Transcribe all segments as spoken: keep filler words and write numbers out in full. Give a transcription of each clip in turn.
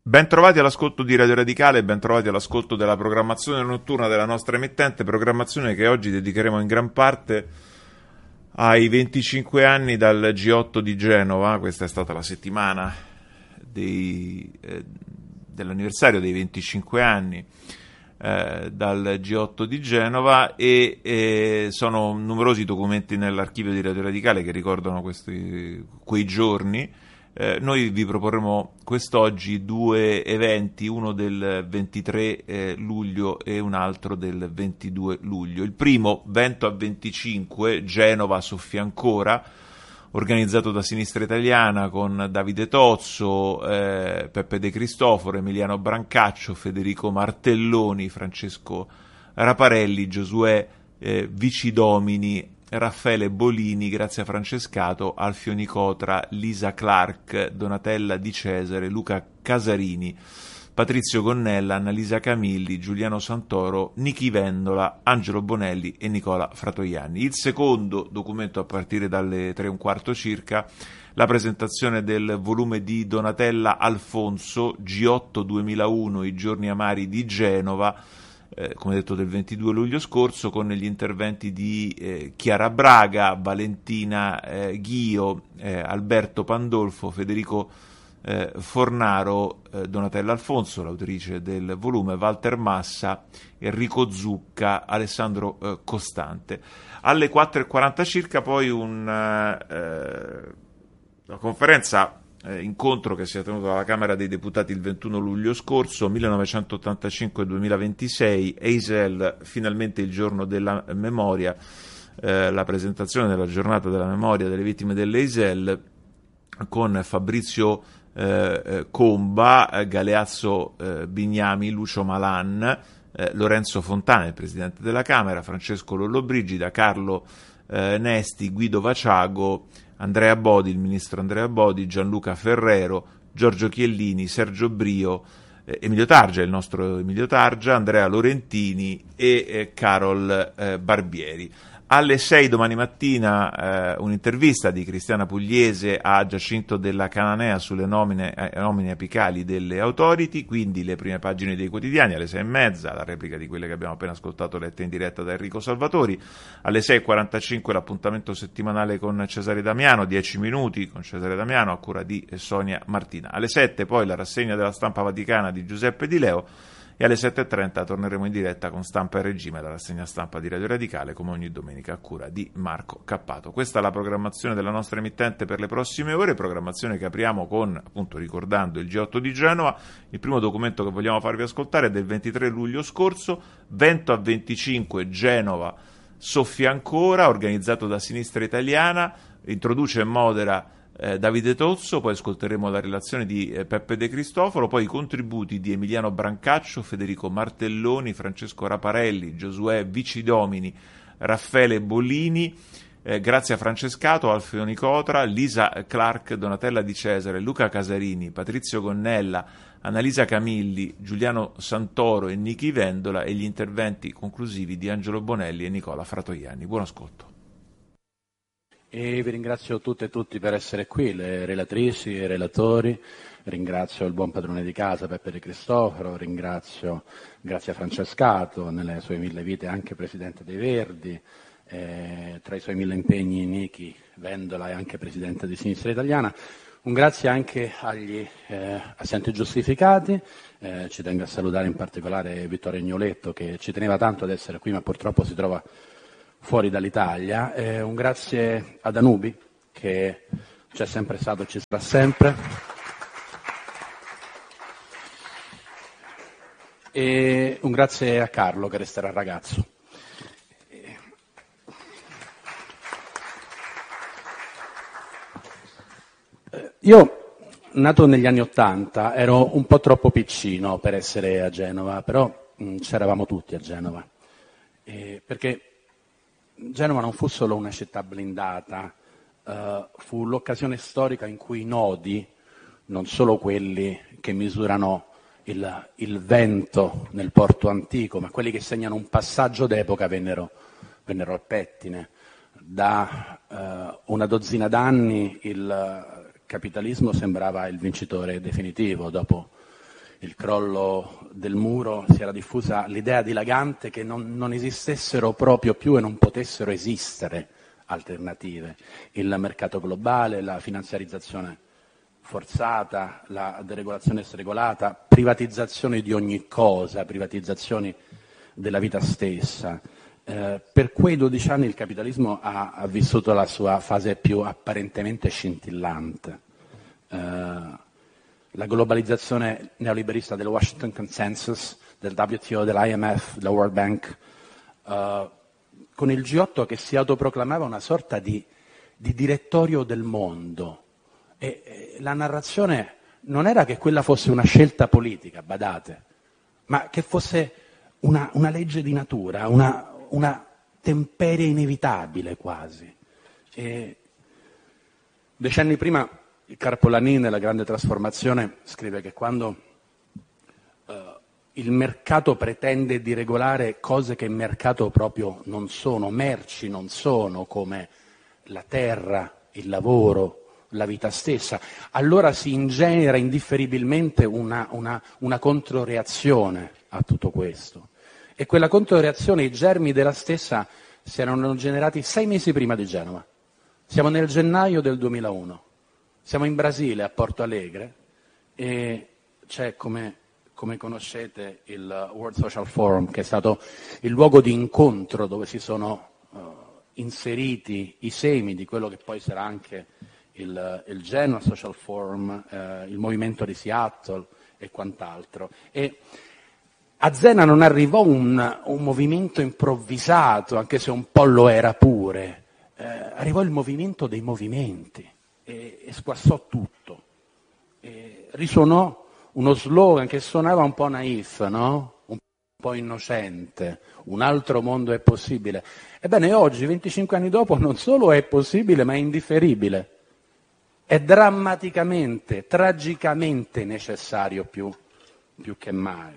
Bentrovati all'ascolto di Radio Radicale, bentrovati all'ascolto della programmazione notturna della nostra emittente, programmazione che oggi dedicheremo in gran parte ai venticinque anni dal G otto di Genova. Questa è stata la settimana dei, eh, dell'anniversario dei venticinque anni eh, dal G otto di Genova e eh, sono numerosi documenti nell'archivio di Radio Radicale che ricordano questi, quei giorni. Eh, noi vi proporremo quest'oggi due eventi, uno del ventitré eh, luglio e un altro del ventidue luglio. Il primo, Vento a venticinque, Genova soffia ancora, organizzato da Sinistra Italiana con Davide Tozzo, eh, Peppe De Cristofaro, Emiliano Brancaccio, Federico Martelloni, Francesco Raparelli, Giosuè eh, Vicidomini, Raffaele Bolini, Grazia Francescato, Alfio Nicotra, Lisa Clark, Donatella Di Cesare, Luca Casarini, Patrizio Gonnella, Annalisa Camilli, Giuliano Santoro, Nichi Vendola, Angelo Bonelli e Nicola Fratoianni. Il secondo documento, a partire dalle tre e un quarto circa, la presentazione del volume di Donatella Alfonso, G otto duemilauno, I giorni amari di Genova, Eh, come detto del ventidue luglio scorso, con gli interventi di eh, Chiara Braga, Valentina eh, Ghio, eh, Alberto Pandolfo, Federico eh, Fornaro, eh, Donatella Alfonso, l'autrice del volume, Walter Massa, Enrico Zucca, Alessandro eh, Costante. Alle quattro e quaranta circa poi un, eh, una conferenza Eh, incontro che si è tenuto alla Camera dei Deputati il ventuno luglio scorso, millenovecentottantacinque duemilaventisei, Eisel, finalmente il giorno della memoria, eh, la presentazione della giornata della memoria delle vittime dell'Eisel con Fabrizio eh, Comba, Galeazzo eh, Bignami, Lucio Malan, eh, Lorenzo Fontana, il Presidente della Camera, Francesco Lollobrigida, Carlo eh, Nesti, Guido Vaciago, Andrea Bodi, il ministro Andrea Bodi, Gianluca Ferrero, Giorgio Chiellini, Sergio Brio, eh, Emilio Targia, il nostro Emilio Targia, Andrea Lorentini e eh, Carol eh, Barbieri. Alle sei domani mattina eh, un'intervista di Cristiana Pugliese a Giacinto della Cananea sulle nomine, eh, nomine apicali delle authority, quindi le prime pagine dei quotidiani. Alle sei e mezza la replica di quelle che abbiamo appena ascoltato lette in diretta da Enrico Salvatori. Alle sei e quarantacinque l'appuntamento settimanale con Cesare Damiano, dieci minuti con Cesare Damiano a cura di Sonia Martina. Alle sette poi la rassegna della stampa vaticana di Giuseppe Di Leo. E alle sette e trenta torneremo in diretta con Stampa e Regime, la rassegna stampa di Radio Radicale, come ogni domenica a cura di Marco Cappato. Questa è la programmazione della nostra emittente per le prossime ore, programmazione che apriamo con, appunto, ricordando il G otto di Genova. Il primo documento che vogliamo farvi ascoltare è del ventitré luglio scorso, Vento a venticinque, Genova soffia ancora, organizzato da Sinistra Italiana, introduce e modera Eh, Davide Tozzo, poi ascolteremo la relazione di eh, Peppe De Cristofaro, poi i contributi di Emiliano Brancaccio, Federico Martelloni, Francesco Raparelli, Giosuè Vicidomini, Raffaele Bolini, eh, Grazia Francescato, Alfio Nicotra, Lisa Clark, Donatella Di Cesare, Luca Casarini, Patrizio Gonnella, Annalisa Camilli, Giuliano Santoro e Nichi Vendola e gli interventi conclusivi di Angelo Bonelli e Nicola Fratoianni. Buon ascolto. E vi ringrazio tutte e tutti per essere qui, le relatrici e i relatori, ringrazio il buon padrone di casa Peppe De Cristofaro, ringrazio Grazia Francescato, nelle sue mille vite anche Presidente dei Verdi, eh, tra i suoi mille impegni Nichi Vendola e anche Presidente di Sinistra Italiana. Un grazie anche agli eh, assenti giustificati, eh, ci tengo a salutare in particolare Vittorio Ignoletto che ci teneva tanto ad essere qui ma purtroppo si trova fuori dall'Italia. Eh, un grazie a Danubi che c'è sempre stato e ci sarà sempre, e un grazie a Carlo che resterà ragazzo. Eh, io, nato negli anni Ottanta, ero un po' troppo piccino per essere a Genova, però mh, c'eravamo tutti a Genova, eh, perché Genova non fu solo una città blindata, uh, fu l'occasione storica in cui i nodi, non solo quelli che misurano il, il vento nel porto antico, ma quelli che segnano un passaggio d'epoca, vennero, vennero al pettine. Da uh, una dozzina d'anni il capitalismo sembrava il vincitore definitivo, dopo il crollo del muro si era diffusa l'idea dilagante che non, non esistessero proprio più e non potessero esistere alternative. Il mercato globale, la finanziarizzazione forzata, la deregolazione sregolata, privatizzazioni di ogni cosa, privatizzazioni della vita stessa. Eh, per quei dodici anni il capitalismo ha, ha vissuto la sua fase più apparentemente scintillante. Eh, la globalizzazione neoliberista del Washington Consensus, del W T O, dell'I M F, della World Bank, eh, con il G otto che si autoproclamava una sorta di, di direttorio del mondo. E, e la narrazione non era che quella fosse una scelta politica, badate, ma che fosse una, una legge di natura, una, una temperie inevitabile quasi. E decenni prima Carpolanì nella Grande Trasformazione scrive che quando uh, il mercato pretende di regolare cose che in mercato proprio non sono, merci non sono, come la terra, il lavoro, la vita stessa, allora si ingenera indifferibilmente una, una, una controreazione a tutto questo. E quella controreazione, i germi della stessa, si erano generati sei mesi prima di Genova. Siamo nel gennaio del duemilauno, siamo in Brasile, a Porto Alegre, e c'è, come, come conoscete, il World Social Forum, che è stato il luogo di incontro dove si sono uh, inseriti i semi di quello che poi sarà anche il, il Genoa Social Forum, eh, il movimento di Seattle e quant'altro. E a Zena non arrivò un, un movimento improvvisato, anche se un po' lo era pure, eh, arrivò il movimento dei movimenti e, e squassò tutto. E risuonò uno slogan che suonava un po' naif, no? Un po' innocente, un altro mondo è possibile. Ebbene oggi, venticinque anni dopo, non solo è possibile, ma è indifferibile. È drammaticamente, tragicamente necessario più, più che mai.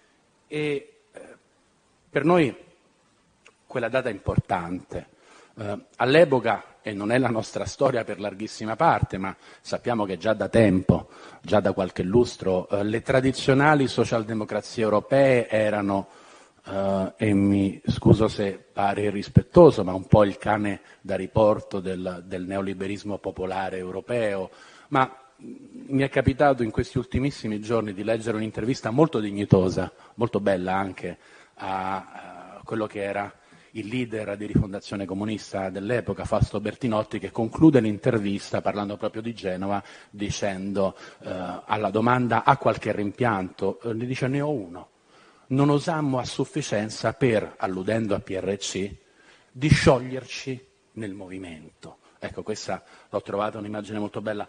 E eh, per noi quella data è importante. Eh, all'epoca, e non è la nostra storia per larghissima parte, ma sappiamo che già da tempo, già da qualche lustro, eh, le tradizionali socialdemocrazie europee erano, eh, e mi scuso se pare irrispettoso, ma un po' il cane da riporto del, del neoliberismo popolare europeo, ma mi è capitato in questi ultimissimi giorni di leggere un'intervista molto dignitosa, molto bella anche, a, a quello che era il leader di Rifondazione Comunista dell'epoca, Fausto Bertinotti, che conclude l'intervista parlando proprio di Genova, dicendo eh, alla domanda ha qualche rimpianto, eh, gli dice ne ho uno. Non osammo a sufficienza per, alludendo a P R C, di scioglierci nel movimento. Ecco, questa l'ho trovata un'immagine molto bella.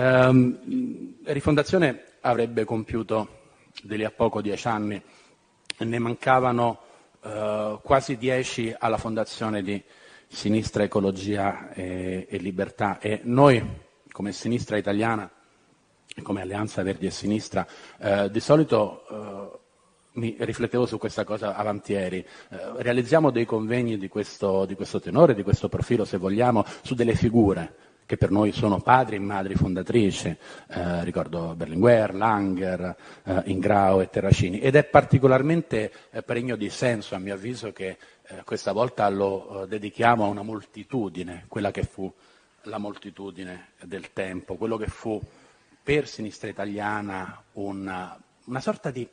Ehm, Rifondazione avrebbe compiuto di lì a poco dieci anni, ne mancavano eh, quasi dieci alla fondazione di Sinistra Ecologia e, e Libertà, e noi come Sinistra Italiana, come Alleanza Verdi e Sinistra, eh, di solito eh, mi riflettevo su questa cosa avantieri, eh, realizziamo dei convegni di questo, di questo tenore, di questo profilo se vogliamo, su delle figure che per noi sono padri e madri fondatrici, eh, ricordo Berlinguer, Langer, eh, Ingrao e Terracini, ed è particolarmente eh, pregno di senso a mio avviso che eh, questa volta lo eh, dedichiamo a una moltitudine, quella che fu la moltitudine del tempo, quello che fu per Sinistra Italiana una, una sorta di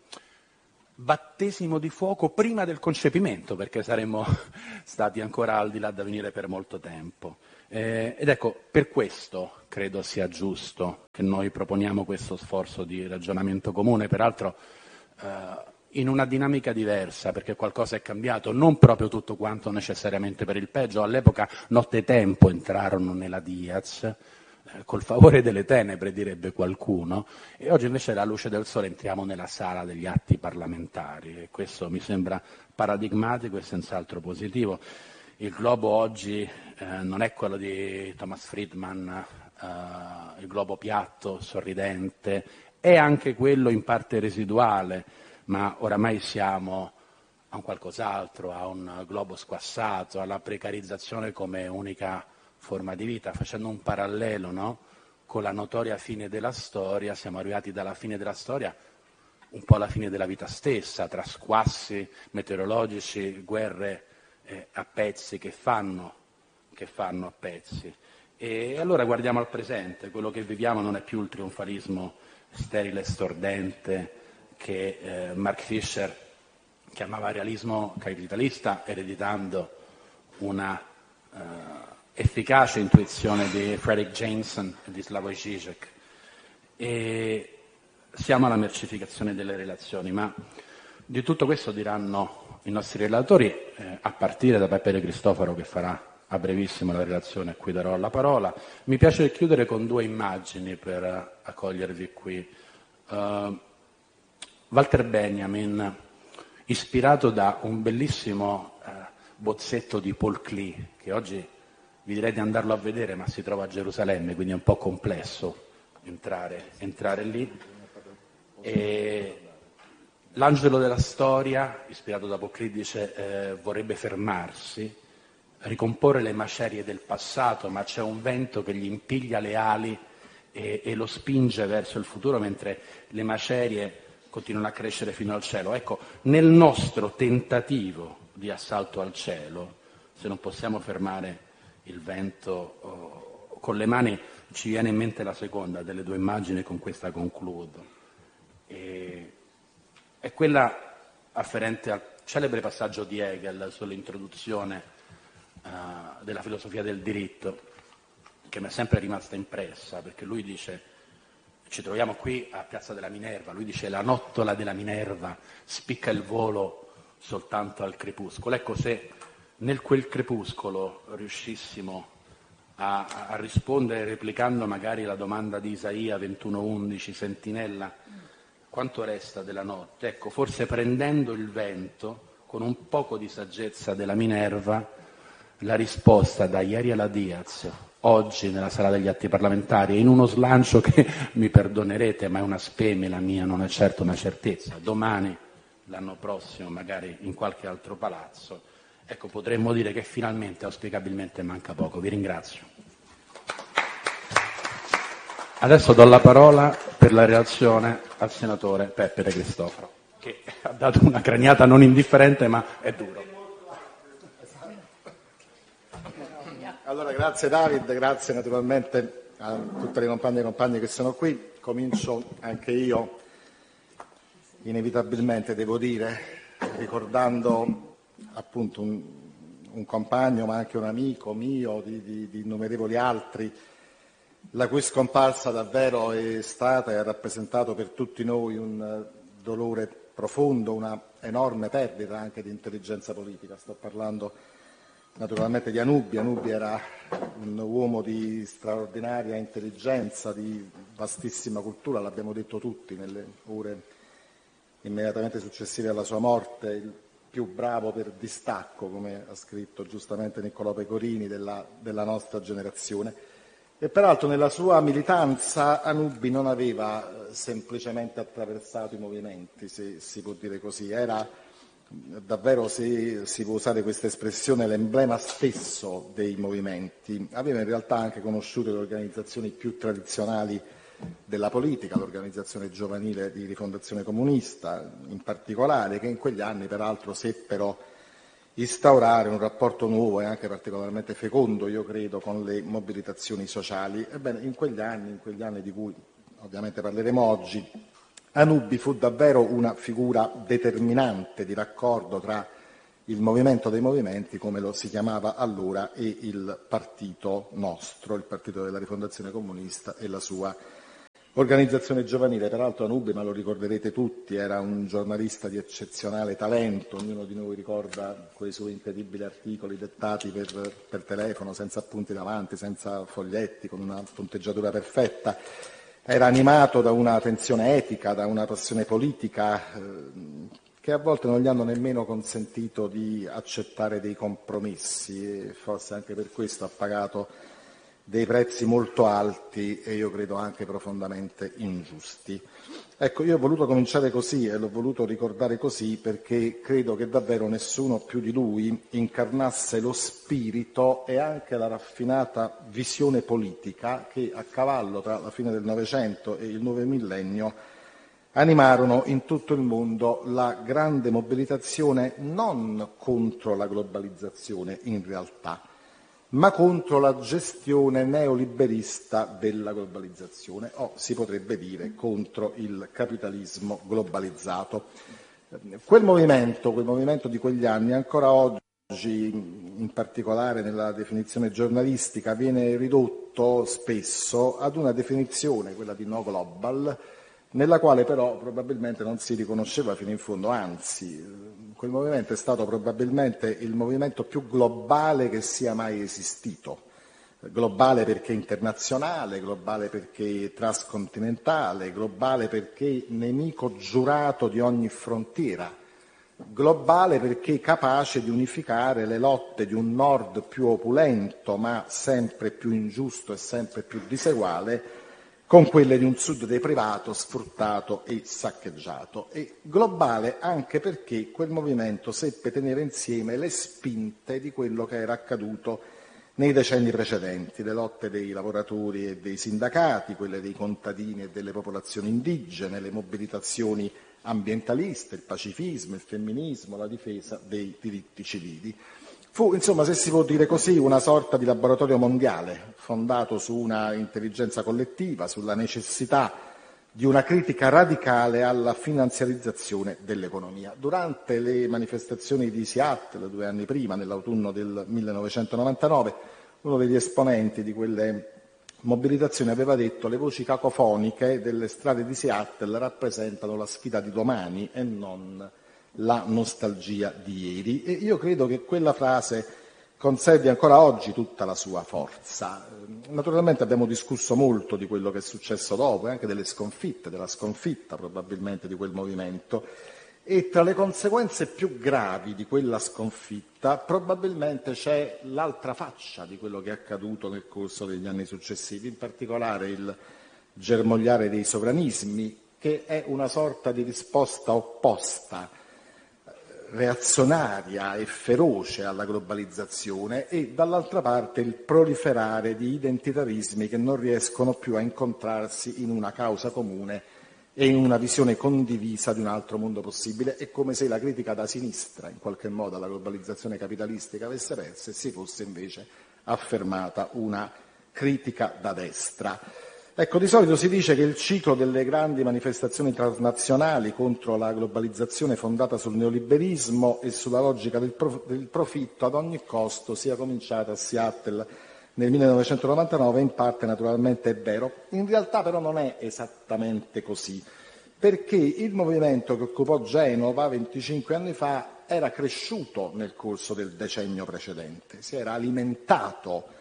battesimo di fuoco prima del concepimento, perché saremmo stati ancora al di là da venire per molto tempo. Eh, ed ecco, per questo credo sia giusto che noi proponiamo questo sforzo di ragionamento comune, peraltro eh, in una dinamica diversa, perché qualcosa è cambiato, non proprio tutto quanto necessariamente per il peggio. All'epoca nottetempo entrarono nella Diaz, col favore delle tenebre direbbe qualcuno, e oggi invece alla luce del sole entriamo nella sala degli atti parlamentari e questo mi sembra paradigmatico e senz'altro positivo. Il globo oggi eh, non è quello di Thomas Friedman, eh, il globo piatto, sorridente, è anche quello in parte residuale, ma oramai siamo a un qualcos'altro, a un globo squassato, alla precarizzazione come unica forma di vita. Facendo un parallelo, no? Con la notoria fine della storia, siamo arrivati dalla fine della storia un po' la fine della vita stessa, tra squassi meteorologici, guerre eh, a pezzi che fanno, che fanno a pezzi. E allora guardiamo al presente, quello che viviamo non è più il trionfalismo sterile e stordente che eh, Mark Fisher chiamava realismo capitalista, ereditando una eh, efficace intuizione di Frederick Jameson e di Slavoj Žižek. E siamo alla mercificazione delle relazioni, ma di tutto questo diranno i nostri relatori, eh, a partire da Peppe De Cristofaro, che farà a brevissimo la relazione a cui darò la parola. Mi piace chiudere con due immagini per uh, accogliervi qui. Uh, Walter Benjamin, ispirato da un bellissimo uh, bozzetto di Paul Klee, che oggi vi direi di andarlo a vedere, ma si trova a Gerusalemme, quindi è un po' complesso entrare, entrare lì. E l'angelo della storia, ispirato da Paul Klee, dice eh, vorrebbe fermarsi, ricomporre le macerie del passato, ma c'è un vento che gli impiglia le ali e, e lo spinge verso il futuro, mentre le macerie continuano a crescere fino al cielo. Ecco, nel nostro tentativo di assalto al cielo, se non possiamo fermare il vento oh, con le mani, ci viene in mente la seconda delle due immagini, con questa concludo. E, è quella afferente al celebre passaggio di Hegel sull'introduzione Uh, della filosofia del diritto, che mi è sempre rimasta impressa, perché lui dice, ci troviamo qui a Piazza della Minerva, lui dice la nottola della Minerva spicca il volo soltanto al crepuscolo. Ecco, se nel quel crepuscolo riuscissimo a, a rispondere replicando magari la domanda di Isaia ventuno undici, sentinella, quanto resta della notte? Ecco, forse prendendo il vento, con un poco di saggezza della Minerva, la risposta da ieri alla Diaz, oggi nella sala degli atti parlamentari, in uno slancio che mi perdonerete, ma è una speme la mia, non è certo una certezza, domani, l'anno prossimo, magari in qualche altro palazzo, ecco, potremmo dire che finalmente, auspicabilmente, manca poco. Vi ringrazio. Adesso do la parola per la relazione al senatore Peppe De Cristofaro, che ha dato una craniata non indifferente, ma è duro. Allora, grazie David, grazie naturalmente a tutte le compagne e compagni che sono qui. Comincio anche io, inevitabilmente devo dire, ricordando appunto un, un compagno ma anche un amico mio, di, di, di innumerevoli altri, la cui scomparsa davvero è stata e ha rappresentato per tutti noi un dolore profondo, una enorme perdita anche di intelligenza politica. Sto parlando naturalmente di Anubi. Anubi era un uomo di straordinaria intelligenza, di vastissima cultura, l'abbiamo detto tutti nelle ore immediatamente successive alla sua morte, il più bravo per distacco, come ha scritto giustamente Niccolò Pecorini, della, della nostra generazione. E peraltro nella sua militanza Anubi non aveva semplicemente attraversato i movimenti, se si può dire così, era davvero, se si può usare questa espressione, l'emblema stesso dei movimenti. Aveva in realtà anche conosciuto le organizzazioni più tradizionali della politica, l'organizzazione giovanile di Rifondazione Comunista in particolare, che in quegli anni peraltro seppero instaurare un rapporto nuovo e anche particolarmente fecondo, io credo, con le mobilitazioni sociali. Ebbene, in quegli anni, in quegli anni di cui ovviamente parleremo oggi, Anubi fu davvero una figura determinante di raccordo tra il movimento dei movimenti, come lo si chiamava allora, e il partito nostro, il partito della Rifondazione Comunista e la sua organizzazione giovanile. Peraltro Anubi, ma lo ricorderete tutti, era un giornalista di eccezionale talento, ognuno di noi ricorda quei suoi incredibili articoli dettati per, per telefono, senza appunti davanti, senza foglietti, con una punteggiatura perfetta. Era animato da una tensione etica, da una passione politica eh, che a volte non gli hanno nemmeno consentito di accettare dei compromessi, e forse anche per questo ha pagato dei prezzi molto alti e io credo anche profondamente ingiusti. Ecco, io ho voluto cominciare così e l'ho voluto ricordare così perché credo che davvero nessuno più di lui incarnasse lo spirito e anche la raffinata visione politica che a cavallo tra la fine del Novecento e il nuovo millennio animarono in tutto il mondo la grande mobilitazione non contro la globalizzazione in realtà, ma contro la gestione neoliberista della globalizzazione, o si potrebbe dire contro il capitalismo globalizzato. Quel movimento, quel movimento di quegli anni ancora oggi, in particolare nella definizione giornalistica, viene ridotto spesso ad una definizione, quella di no global, nella quale però probabilmente non si riconosceva fino in fondo, anzi, quel movimento è stato probabilmente il movimento più globale che sia mai esistito. Globale perché internazionale, globale perché trascontinentale, globale perché nemico giurato di ogni frontiera, globale perché capace di unificare le lotte di un nord più opulento ma sempre più ingiusto e sempre più diseguale con quelle di un sud deprivato, sfruttato e saccheggiato. E globale anche perché quel movimento seppe tenere insieme le spinte di quello che era accaduto nei decenni precedenti, le lotte dei lavoratori e dei sindacati, quelle dei contadini e delle popolazioni indigene, le mobilitazioni ambientaliste, il pacifismo, il femminismo, la difesa dei diritti civili. Fu, insomma, se si può dire così, una sorta di laboratorio mondiale, fondato su una intelligenza collettiva, sulla necessità di una critica radicale alla finanziarizzazione dell'economia. Durante le manifestazioni di Seattle, due anni prima, nell'autunno del millenovecentonovantanove, uno degli esponenti di quelle mobilitazioni aveva detto: le voci cacofoniche delle strade di Seattle rappresentano la sfida di domani e non la nostalgia di ieri. E io credo che quella frase conservi ancora oggi tutta la sua forza. Naturalmente abbiamo discusso molto di quello che è successo dopo e anche delle sconfitte, della sconfitta probabilmente di quel movimento, e tra le conseguenze più gravi di quella sconfitta probabilmente c'è l'altra faccia di quello che è accaduto nel corso degli anni successivi, in particolare il germogliare dei sovranismi, che è una sorta di risposta opposta, reazionaria e feroce alla globalizzazione, e dall'altra parte il proliferare di identitarismi che non riescono più a incontrarsi in una causa comune e in una visione condivisa di un altro mondo possibile. È come se la critica da sinistra, in qualche modo, alla globalizzazione capitalistica avesse perso e si fosse invece affermata una critica da destra. Ecco, di solito si dice che il ciclo delle grandi manifestazioni transnazionali contro la globalizzazione fondata sul neoliberismo e sulla logica del, prof- del profitto ad ogni costo sia cominciata a Seattle nel millenovecentonovantanove, in parte naturalmente è vero. In realtà però non è esattamente così, perché il movimento che occupò Genova venticinque anni fa era cresciuto nel corso del decennio precedente, si era alimentato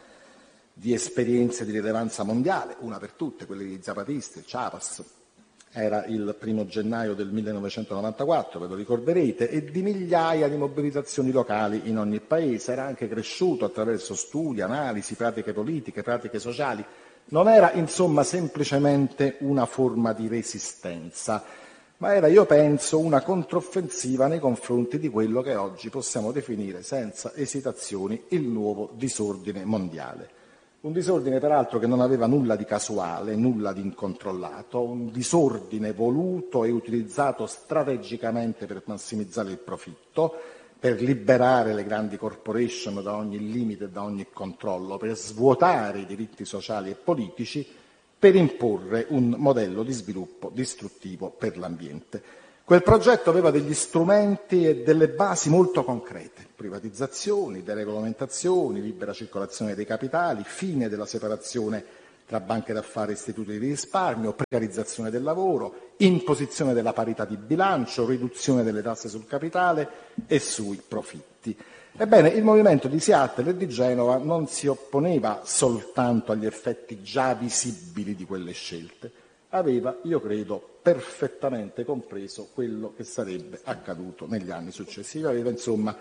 di esperienze di rilevanza mondiale, una per tutte, quelle di Zapatista, il Chiapas, era il primo gennaio del millenovecentonovantaquattro, ve lo ricorderete, e di migliaia di mobilitazioni locali in ogni paese. Era anche cresciuto attraverso studi, analisi, pratiche politiche, pratiche sociali. Non era, insomma, semplicemente una forma di resistenza, ma era, io penso, una controffensiva nei confronti di quello che oggi possiamo definire senza esitazioni il nuovo disordine mondiale. Un disordine peraltro che non aveva nulla di casuale, nulla di incontrollato, un disordine voluto e utilizzato strategicamente per massimizzare il profitto, per liberare le grandi corporation da ogni limite e da ogni controllo, per svuotare i diritti sociali e politici, per imporre un modello di sviluppo distruttivo per l'ambiente. Quel progetto aveva degli strumenti e delle basi molto concrete: privatizzazioni, deregolamentazioni, libera circolazione dei capitali, fine della separazione tra banche d'affari e istituti di risparmio, precarizzazione del lavoro, imposizione della parità di bilancio, riduzione delle tasse sul capitale e sui profitti. Ebbene, il movimento di Seattle e di Genova non si opponeva soltanto agli effetti già visibili di quelle scelte, aveva, io credo, perfettamente compreso quello che sarebbe accaduto negli anni successivi, aveva insomma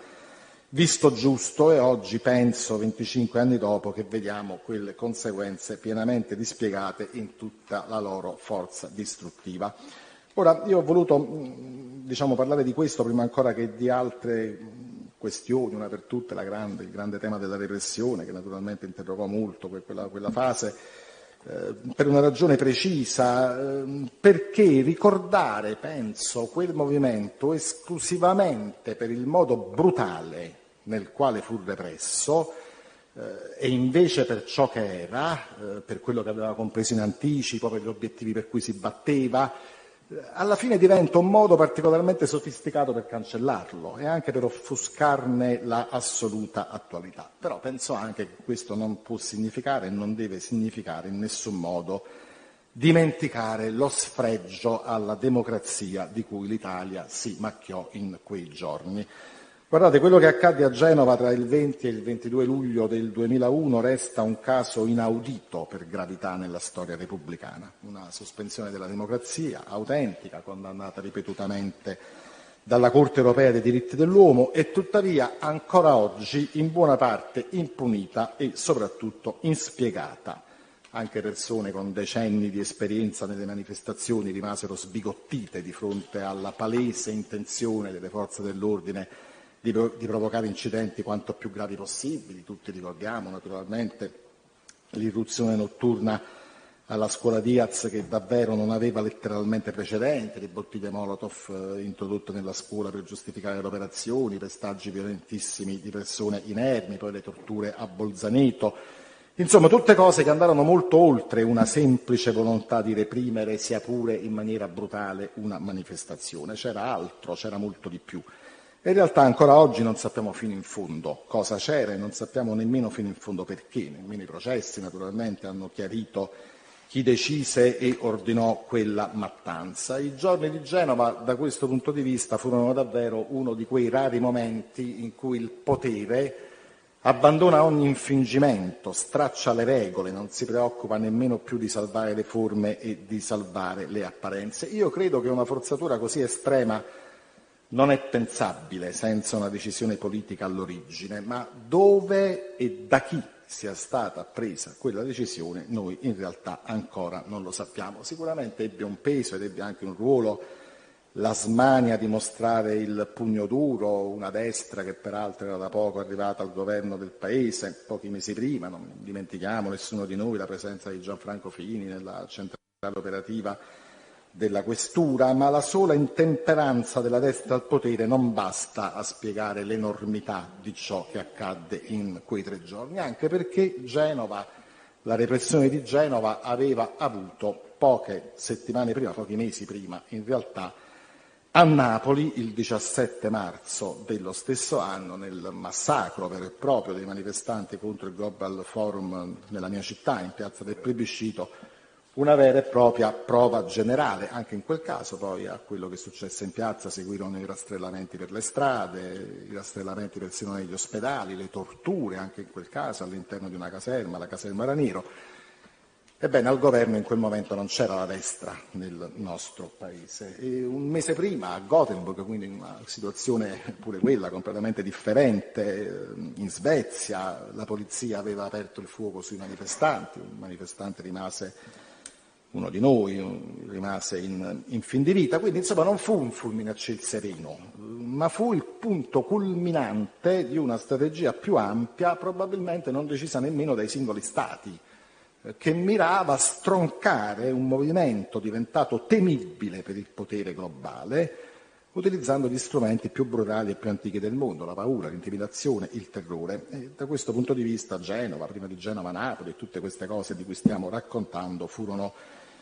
visto giusto, e oggi penso, venticinque anni dopo, che vediamo quelle conseguenze pienamente dispiegate in tutta la loro forza distruttiva. Ora, io ho voluto diciamo, parlare di questo prima ancora che di altre questioni, una per tutte la grande, il grande tema della repressione, che naturalmente interrogò molto quella, quella fase, eh, per una ragione precisa, eh, perché ricordare, penso, quel movimento esclusivamente per il modo brutale nel quale fu represso, eh, e invece per ciò che era, eh, per quello che aveva compreso in anticipo, per gli obiettivi per cui si batteva, alla fine diventa un modo particolarmente sofisticato per cancellarlo e anche per offuscarne la assoluta attualità. Però penso anche che questo non può significare e non deve significare in nessun modo dimenticare lo sfregio alla democrazia di cui l'Italia si macchiò in quei giorni. Guardate, quello che accadde a Genova tra il venti e il ventidue luglio del duemilauno resta un caso inaudito per gravità nella storia repubblicana, una sospensione della democrazia autentica, condannata ripetutamente dalla Corte europea dei diritti dell'uomo e tuttavia ancora oggi in buona parte impunita e soprattutto inspiegata. Anche persone con decenni di esperienza nelle manifestazioni rimasero sbigottite di fronte alla palese intenzione delle forze dell'ordine di, di provocare incidenti quanto più gravi possibili. Tutti ricordiamo naturalmente l'irruzione notturna alla scuola Diaz, che davvero non aveva letteralmente precedenti, le bottiglie Molotov eh, introdotte nella scuola per giustificare le operazioni, i pestaggi violentissimi di persone inermi, poi le torture a Bolzaneto. Insomma, tutte cose che andarono molto oltre una semplice volontà di reprimere, sia pure in maniera brutale, una manifestazione. C'era altro, c'era molto di più. E in realtà ancora oggi non sappiamo fino in fondo cosa c'era e non sappiamo nemmeno fino in fondo perché. Nemmeno i processi naturalmente hanno chiarito chi decise e ordinò quella mattanza. I giorni di Genova da questo punto di vista furono davvero uno di quei rari momenti in cui il potere abbandona ogni infingimento, straccia le regole, non si preoccupa nemmeno più di salvare le forme e di salvare le apparenze. Io credo che una forzatura così estrema non è pensabile senza una decisione politica all'origine, ma dove e da chi sia stata presa quella decisione noi in realtà ancora non lo sappiamo. Sicuramente ebbe un peso ed ebbe anche un ruolo la smania di mostrare il pugno duro, una destra che peraltro era da poco arrivata al governo del Paese, pochi mesi prima, non dimentichiamo nessuno di noi la presenza di Gianfranco Fini nella centrale operativa della questura, ma la sola intemperanza della destra al potere non basta a spiegare l'enormità di ciò che accadde in quei tre giorni, anche perché Genova, la repressione di Genova aveva avuto poche settimane prima, pochi mesi prima in realtà, a Napoli il diciassette marzo dello stesso anno, nel massacro vero e proprio dei manifestanti contro il Global Forum nella mia città, in piazza del Plebiscito, una vera e propria prova generale. Anche in quel caso poi a quello che successe in piazza seguirono i rastrellamenti per le strade, i rastrellamenti persino negli ospedali, le torture anche in quel caso all'interno di una caserma, la caserma Raniero. Ebbene, al governo in quel momento non c'era la destra nel nostro Paese. E un mese prima a Gothenburg, quindi in una situazione pure quella completamente differente, in Svezia la polizia aveva aperto il fuoco sui manifestanti, un manifestante rimase, uno di noi, rimase in, in fin di vita, quindi insomma non fu un fulmine a ciel sereno, ma fu il punto culminante di una strategia più ampia, probabilmente non decisa nemmeno dai singoli Stati, che mirava a stroncare un movimento diventato temibile per il potere globale, utilizzando gli strumenti più brutali e più antichi del mondo, la paura, l'intimidazione, il terrore. E da questo punto di vista Genova, prima di Genova Napoli e tutte queste cose di cui stiamo raccontando furono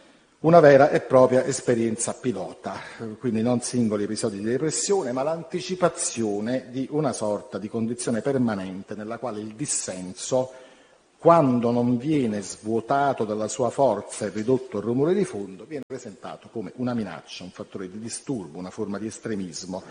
una vera e propria esperienza pilota, quindi non singoli episodi di repressione, ma l'anticipazione di una sorta di condizione permanente nella quale il dissenso, quando non viene svuotato dalla sua forza e ridotto al rumore di fondo, viene presentato come una minaccia, un fattore di disturbo, una forma di estremismo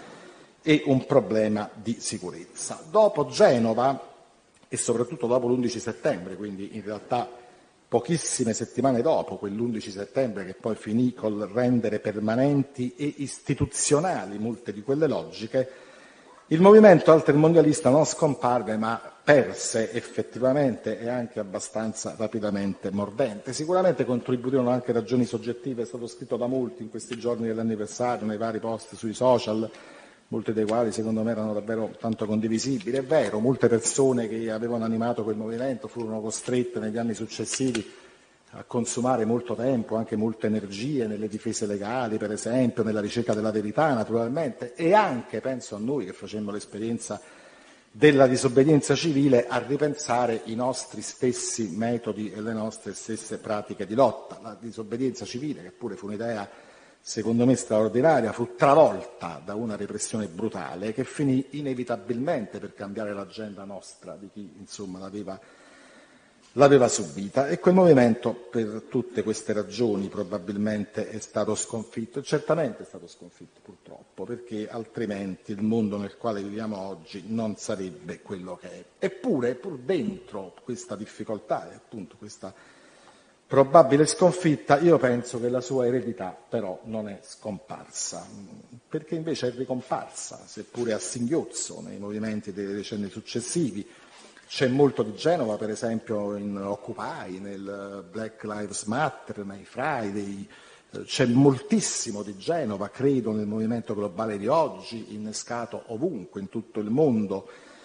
e un problema di sicurezza. Dopo Genova e soprattutto dopo l'undici settembre, quindi in realtà pochissime settimane dopo quell'undici settembre che poi finì col rendere permanenti e istituzionali molte di quelle logiche, il movimento altermondialista non scomparve ma perse effettivamente e anche abbastanza rapidamente mordente. Sicuramente contribuirono anche ragioni soggettive, è stato scritto da molti in questi giorni dell'anniversario, nei vari post sui social, molti dei quali secondo me erano davvero tanto condivisibili. È vero, molte persone che avevano animato quel movimento furono costrette negli anni successivi a consumare molto tempo, anche molte energie nelle difese legali, per esempio, nella ricerca della verità, naturalmente, e anche, penso a noi che facemmo l'esperienza della disobbedienza civile, a ripensare i nostri stessi metodi e le nostre stesse pratiche di lotta. La disobbedienza civile, che pure fu un'idea secondo me straordinaria, fu travolta da una repressione brutale che finì inevitabilmente per cambiare l'agenda nostra, di chi insomma l'aveva l'aveva subita, e quel movimento per tutte queste ragioni probabilmente è stato sconfitto, e certamente è stato sconfitto purtroppo, perché altrimenti il mondo nel quale viviamo oggi non sarebbe quello che è. Eppure, pur dentro questa difficoltà e appunto questa probabile sconfitta, io penso che la sua eredità però non è scomparsa, perché invece è ricomparsa, seppure a singhiozzo, nei movimenti dei decenni successivi. C'è molto di Genova, per esempio, in Occupy, nel Black Lives Matter, nei Friday, c'è moltissimo di Genova, credo, nel movimento globale di oggi, innescato ovunque, in tutto il mondo,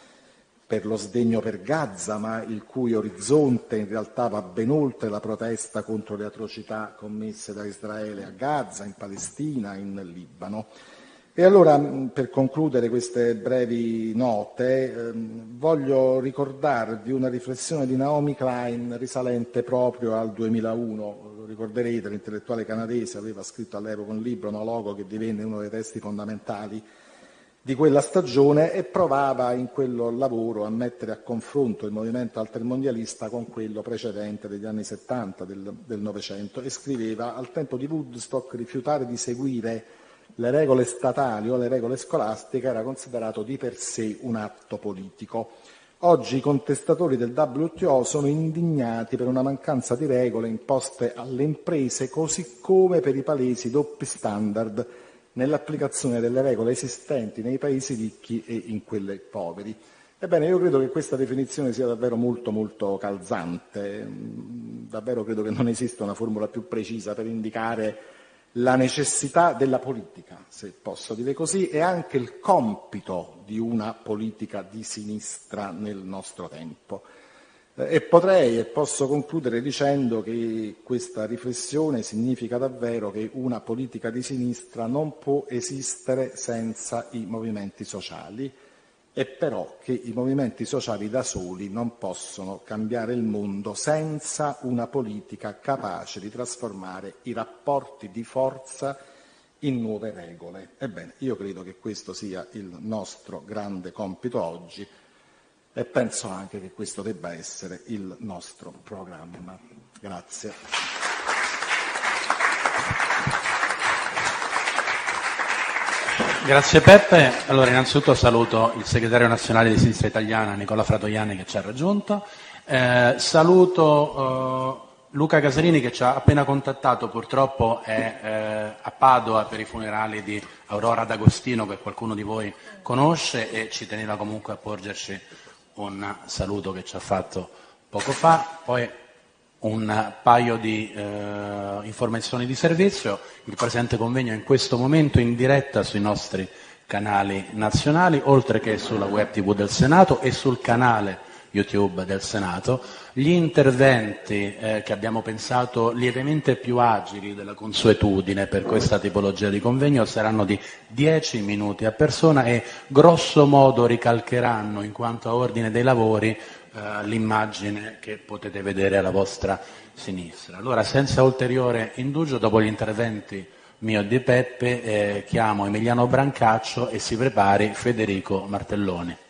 per lo sdegno per Gaza, ma il cui orizzonte in realtà va ben oltre la protesta contro le atrocità commesse da Israele a Gaza, in Palestina, in Libano. E allora, per concludere queste brevi note, ehm, voglio ricordarvi una riflessione di Naomi Klein risalente proprio al duemilauno. Lo ricorderete, l'intellettuale canadese aveva scritto all'epoca un libro, Nologo, che divenne uno dei testi fondamentali di quella stagione, e provava in quello lavoro a mettere a confronto il movimento altermondialista con quello precedente degli anni settanta del, del Novecento, e scriveva: al tempo di Woodstock rifiutare di seguire le regole statali o le regole scolastiche era considerato di per sé un atto politico. Oggi i contestatori del W T O sono indignati per una mancanza di regole imposte alle imprese, così come per i palesi doppi standard nell'applicazione delle regole esistenti nei paesi ricchi e in quelli poveri. Ebbene, io credo che questa definizione sia davvero molto molto calzante, davvero credo che non esista una formula più precisa per indicare la necessità della politica, se posso dire così, e anche il compito di una politica di sinistra nel nostro tempo. E potrei e posso concludere dicendo che questa riflessione significa davvero che una politica di sinistra non può esistere senza i movimenti sociali, e però che i movimenti sociali da soli non possono cambiare il mondo senza una politica capace di trasformare i rapporti di forza in nuove regole. Ebbene, io credo che questo sia il nostro grande compito oggi, e penso anche che questo debba essere il nostro programma. Grazie. Grazie Peppe. Allora, innanzitutto saluto il segretario nazionale di Sinistra Italiana, Nicola Fratoianni, che ci ha raggiunto. Eh, saluto eh, Luca Casarini, che ci ha appena contattato, purtroppo è eh, a Padova per i funerali di Aurora D'Agostino, che qualcuno di voi conosce, e ci teneva comunque a porgerci un saluto che ci ha fatto poco fa. Poi un paio di eh, informazioni di servizio. Il presente convegno è in questo momento in diretta sui nostri canali nazionali, oltre che sulla web tivù del Senato e sul canale YouTube del Senato. Gli interventi eh, che abbiamo pensato lievemente più agili della consuetudine per questa tipologia di convegno saranno di dieci minuti a persona e grosso modo ricalcheranno, in quanto a ordine dei lavori, Uh, l'immagine che potete vedere alla vostra sinistra. Allora, senza ulteriore indugio, dopo gli interventi mio e di Peppe, eh, chiamo Emiliano Brancaccio e si prepari Federico Martelloni.